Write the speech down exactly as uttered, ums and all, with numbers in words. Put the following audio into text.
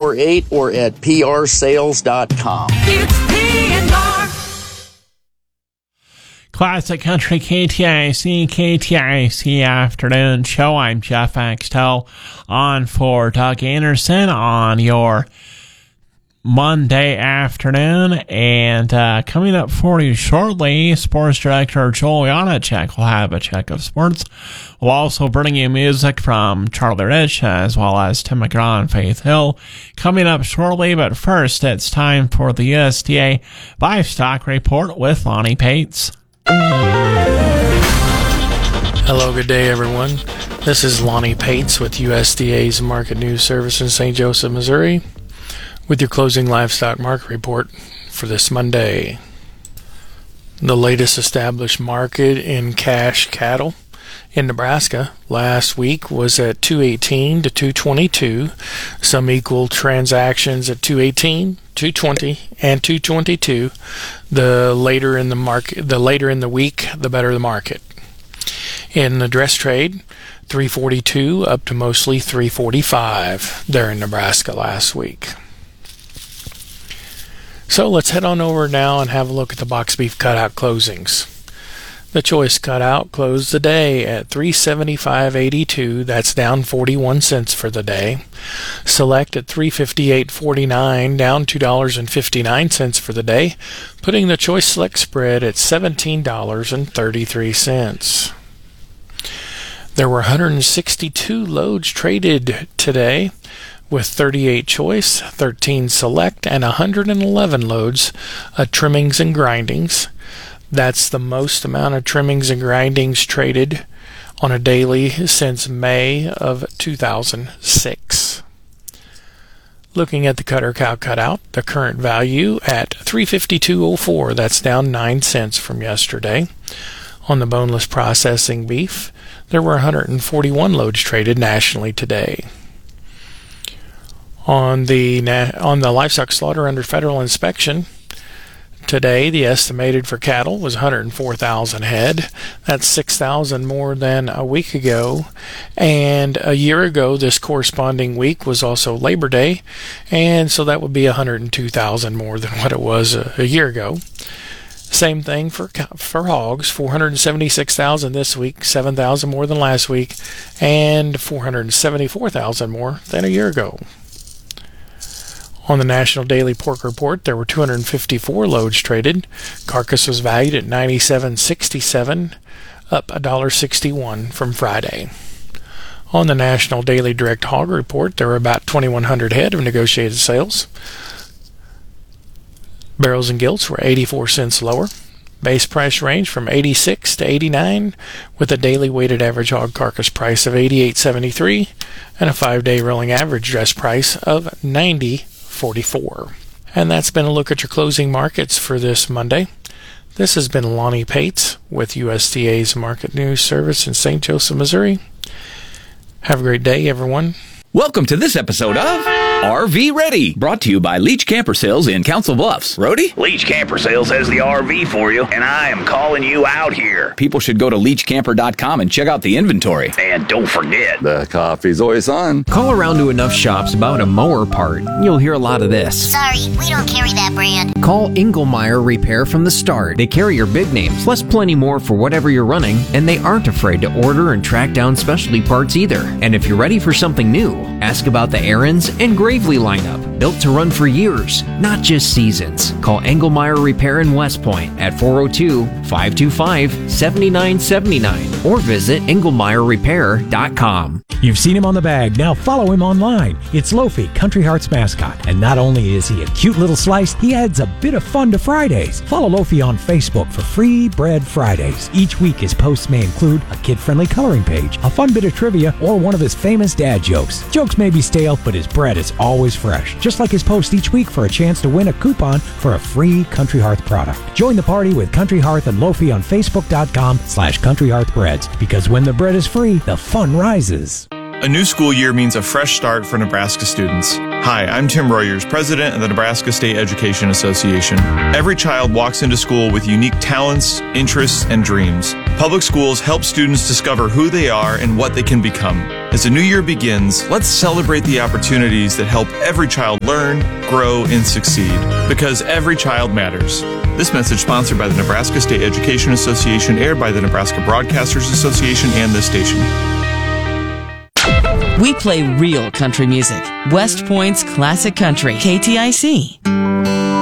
four eight or at p r sales dot com. It's P and R. Classic Country K T I C, K T I C Afternoon Show. I'm Jeff Axtell on for Doug Anderson on your Monday afternoon. And uh, coming up for you shortly, Sports Director Joel Janacek will have a check of sports. We'll also bring you music from Charlie Rich as well as Tim McGraw and Faith Hill coming up shortly. But first, it's time for the U S D A Livestock Report with Lonnie Pates. Hello, good day, everyone. This is Lonnie Pates with U S D A's Market News Service in Saint Joseph, Missouri, with your closing livestock market report for this Monday. The latest established market in cash cattle in Nebraska last week was at two eighteen to two twenty-two. Some equal transactions at two eighteen, two twenty, and two twenty-two. The later in the market, the later in the week, the better the market. In the dress trade, three forty-two up to mostly three forty-five there in Nebraska last week. So let's head on over now and have a look at the box beef cutout closings. The choice cutout closed the day at three seventy-five eighty-two. That's down forty-one cents for the day. Select at three fifty-eight forty-nine, down two dollars and fifty-nine cents for the day, putting the choice select spread at seventeen dollars and thirty-three cents. There were one hundred sixty-two loads traded today, with thirty-eight choice, thirteen select, and one hundred eleven loads of trimmings and grindings. That's the most amount of trimmings and grindings traded on a daily since May of two thousand six. Looking at the cutter cow cutout, the current value at three fifty-two oh four. That's down nine cents from yesterday. On the boneless processing beef, there were one hundred forty-one loads traded nationally today. On the na- on the livestock slaughter under federal inspection, today, the estimated for cattle was one hundred four thousand head. That's six thousand more than a week ago. And a year ago, this corresponding week was also Labor Day. And so that would be one hundred two thousand more than what it was a, a year ago. Same thing for for hogs, four hundred seventy-six thousand this week, seven thousand more than last week, and four hundred seventy-four thousand more than a year ago. On the National Daily Pork Report, there were two hundred fifty-four loads traded. Carcass was valued at ninety-seven sixty-seven, up one dollar sixty-one from Friday. On the National Daily Direct Hog Report, there were about twenty-one hundred head of negotiated sales. Barrels and gilts were eighty-four cents lower. Base price range from eighty-six to eighty-nine, with a daily weighted average hog carcass price of eighty-eight seventy-three and a five-day rolling average dress price of ninety forty-four. And that's been a look at your closing markets for this Monday. This has been Lonnie Pates with U S D A's Market News Service in Saint Joseph, Missouri. Have a great day, everyone. Welcome to this episode of R V Ready, brought to you by Leach Camper Sales in Council Bluffs. Rody? Leach Camper Sales has the R V for you, and I am calling you out here. People should go to leach camper dot com and check out the inventory. And don't forget, the coffee's always on. Call around to enough shops about a mower part, you'll hear a lot of this. Sorry, we don't carry that brand. Call Engelmeyer Repair from the start. They carry your big names, plus plenty more for whatever you're running, and they aren't afraid to order and track down specialty parts either. And if you're ready for something new, ask about the Aaron's and Gravely lineup, built to run for years, not just seasons. Call Engelmeyer Repair in West Point at four oh two, five two five, seven nine seven nine or visit engelmeyer repair dot com. You've seen him on the bag, now follow him online. It's Lofi, Country Heart's mascot, and not only is he a cute little slice, he adds a bit of fun to Fridays. Follow Lofi on Facebook for Free Bread Fridays. Each week his posts may include a kid-friendly coloring page, a fun bit of trivia, or one of his famous dad jokes. Jokes may be stale, but his bread is always fresh. Just like his post each week for a chance to win a coupon for a free Country Hearth product. Join the party with Country Hearth and Lofi on Facebook.com slash Country Hearth Breads, because when the bread is free, the fun rises. A new school year means a fresh start for Nebraska students. Hi, I'm Tim Royers, president of the Nebraska State Education Association. Every child walks into school with unique talents, interests, and dreams. Public schools help students discover who they are and what they can become. As the new year begins, let's celebrate the opportunities that help every child learn, grow, and succeed. Because every child matters. This message sponsored by the Nebraska State Education Association, aired by the Nebraska Broadcasters Association and this station. We play real country music. West Point's Classic Country, K T I C.